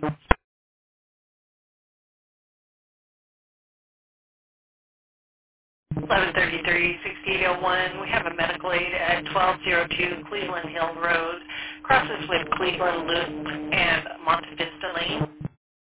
1133-6801. We have a medical aid at 1202 Cleveland Hill Road. Crosses with Cleveland Loop and Monte Vista Lane.